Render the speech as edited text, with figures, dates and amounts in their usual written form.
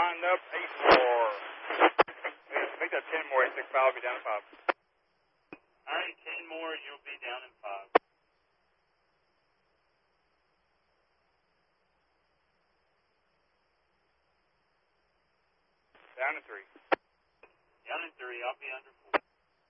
lined up, 8 more. Make that 10 more, 865, I'll be down to 5. Alright, 10 more, you'll be down in 5. Down to 3. Down in 3, I'll be under 4.